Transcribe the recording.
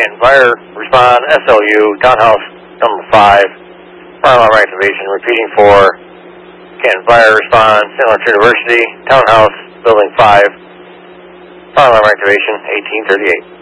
Canton Fire, respond, SLU, townhouse number 5, fire alarm activation, repeating for Canton Fire, respond, St. Lawrence University, townhouse, building 5, fire alarm activation, 1838.